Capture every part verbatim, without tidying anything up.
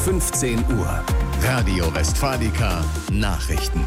fünfzehn Uhr. Radio Westfalica Nachrichten.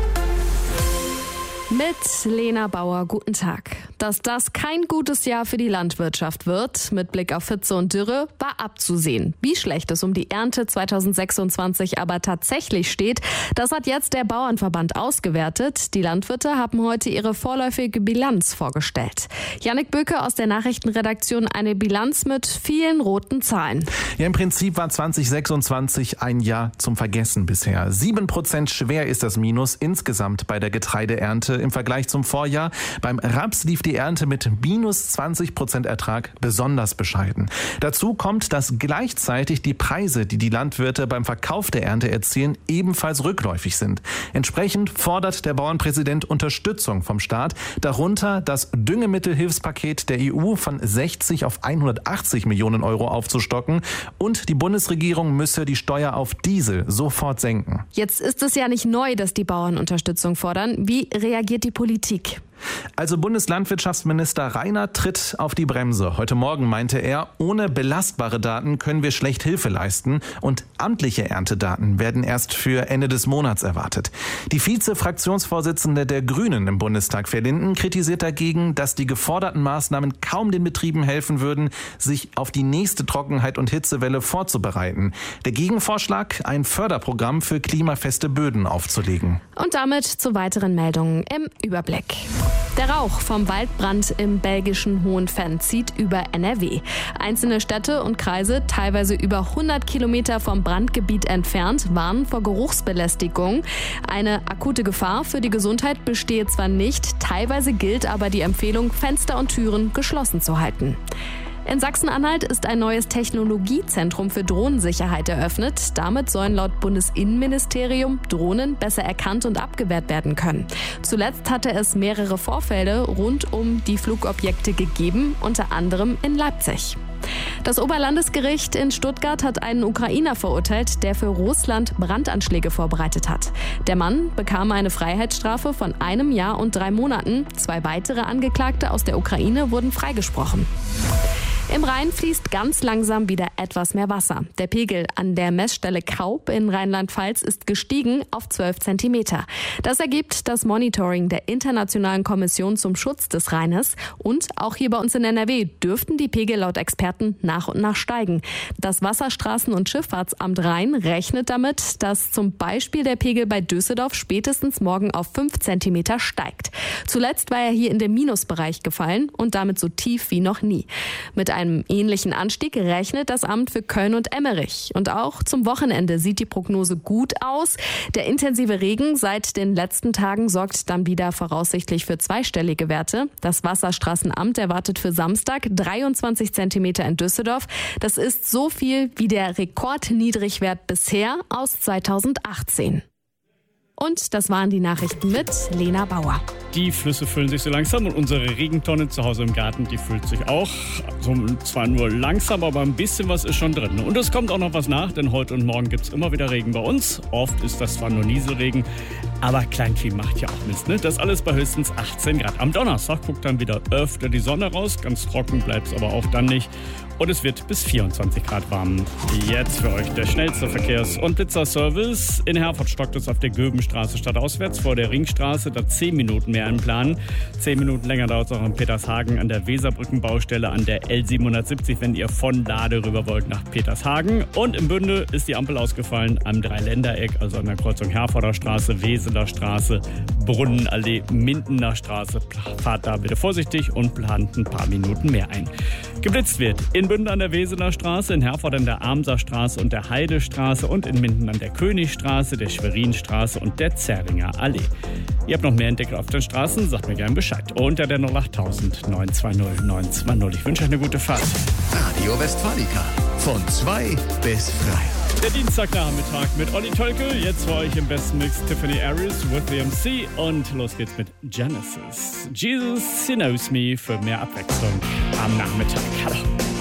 Mit Lena Bauer, guten Tag. Dass das kein gutes Jahr für die Landwirtschaft wird, mit Blick auf Hitze und Dürre, war abzusehen. Wie schlecht es um die Ernte zweitausendsechsundzwanzig aber tatsächlich steht, das hat jetzt der Bauernverband ausgewertet. Die Landwirte haben heute ihre vorläufige Bilanz vorgestellt. Jannik Böke aus der Nachrichtenredaktion, eine Bilanz mit vielen roten Zahlen. Ja, im Prinzip war zweitausendsechsundzwanzig ein Jahr zum Vergessen bisher. Sieben Prozent schwer ist das Minus insgesamt bei der Getreideernte im Vergleich zum Vorjahr. Beim Raps lief die Ernte mit minus zwanzig Prozent Ertrag besonders bescheiden. Dazu kommt, dass gleichzeitig die Preise, die die Landwirte beim Verkauf der Ernte erzielen, ebenfalls rückläufig sind. Entsprechend fordert der Bauernpräsident Unterstützung vom Staat, darunter das Düngemittelhilfspaket der E U von sechzig auf hundertachtzig Millionen Euro aufzustocken und die Bundesregierung müsse die Steuer auf Diesel sofort senken. Jetzt ist es ja nicht neu, dass die Bauern Unterstützung fordern. Wie reagiert die Politik? Also Bundeslandwirtschaftsminister Rainer tritt auf die Bremse. Heute Morgen meinte er, ohne belastbare Daten können wir schlecht Hilfe leisten und amtliche Erntedaten werden erst für Ende des Monats erwartet. Die Vize-Fraktionsvorsitzende der Grünen im Bundestag, Verlinden, kritisiert dagegen, dass die geforderten Maßnahmen kaum den Betrieben helfen würden, sich auf die nächste Trockenheit und Hitzewelle vorzubereiten. Der Gegenvorschlag, ein Förderprogramm für klimafeste Böden aufzulegen. Und damit zu weiteren Meldungen im Überblick. Der Rauch vom Waldbrand im belgischen Hohenfenn zieht über N R W. Einzelne Städte und Kreise, teilweise über hundert Kilometer vom Brandgebiet entfernt, warnen vor Geruchsbelästigung. Eine akute Gefahr für die Gesundheit bestehe zwar nicht, teilweise gilt aber die Empfehlung, Fenster und Türen geschlossen zu halten. In Sachsen-Anhalt ist ein neues Technologiezentrum für Drohnensicherheit eröffnet. Damit sollen laut Bundesinnenministerium Drohnen besser erkannt und abgewehrt werden können. Zuletzt hatte es mehrere Vorfälle rund um die Flugobjekte gegeben, unter anderem in Leipzig. Das Oberlandesgericht in Stuttgart hat einen Ukrainer verurteilt, der für Russland Brandanschläge vorbereitet hat. Der Mann bekam eine Freiheitsstrafe von einem Jahr und drei Monaten. Zwei weitere Angeklagte aus der Ukraine wurden freigesprochen. Im Rhein fließt ganz langsam wieder etwas mehr Wasser. Der Pegel an der Messstelle Kaub in Rheinland-Pfalz ist gestiegen auf zwölf Zentimeter. Das ergibt das Monitoring der Internationalen Kommission zum Schutz des Rheines. Und auch hier bei uns in N R W dürften die Pegel laut Experten nach und nach steigen. Das Wasserstraßen- und Schifffahrtsamt Rhein rechnet damit, dass zum Beispiel der Pegel bei Düsseldorf spätestens morgen auf fünf Zentimeter steigt. Zuletzt war er hier in den Minusbereich gefallen und damit so tief wie noch nie. Mit einem ähnlichen Anstieg rechnet das Amt für Köln und Emmerich. Und auch zum Wochenende sieht die Prognose gut aus. Der intensive Regen seit den letzten Tagen sorgt dann wieder voraussichtlich für zweistellige Werte. Das Wasserstraßenamt erwartet für Samstag dreiundzwanzig Zentimeter in Düsseldorf. Das ist so viel wie der Rekordniedrigwert bisher aus zweitausendachtzehn. Und das waren die Nachrichten mit Lena Bauer. Die Flüsse füllen sich so langsam und unsere Regentonne zu Hause im Garten, die füllt sich auch. Also zwar nur langsam, aber ein bisschen was ist schon drin. Und es kommt auch noch was nach, denn heute und morgen gibt es immer wieder Regen bei uns. Oft ist das zwar nur Nieselregen, aber Kleinvieh macht ja auch Mist, ne? Das alles bei höchstens achtzehn Grad. Am Donnerstag guckt dann wieder öfter die Sonne raus. Ganz trocken bleibt es aber auch dann nicht. Und es wird bis vierundzwanzig Grad warm. Jetzt für euch der schnellste Verkehrs- und Blitzer-Service. In Herford stockt es auf der Göbenstraße stadtauswärts vor der Ringstraße. Da zehn Minuten mehr im Plan. Zehn Minuten länger dauert es auch in Petershagen an der Weserbrückenbaustelle an der L siebenhundertsiebzig, wenn ihr von Lade rüber wollt nach Petershagen. Und im Bünde ist die Ampel ausgefallen am Dreiländereck, also an der Kreuzung Herforder Straße, Weseler Straße, Brunnenallee, Mindener Straße. Fahrt da bitte vorsichtig und plant ein paar Minuten mehr ein. Geblitzt wird in Bünde an der Weseler Straße, in Herford an der Amser Straße und der Heidestraße und in Minden an der Königstraße, der Schwerinstraße und der Zerringer Allee. Ihr habt noch mehr entdeckt auf den Straßen, sagt mir gerne Bescheid. Unter der null acht null neun zwei null neun zwei null. Ich wünsche euch eine gute Fahrt. Radio Westfalica von zwei bis drei. Der Dienstagnachmittag mit Olli Tölke. Jetzt für euch im besten Mix Tiffany Aries with the M C. Und los geht's mit Genesis. Jesus, He Knows Me für mehr Abwechslung am Nachmittag. Hallo.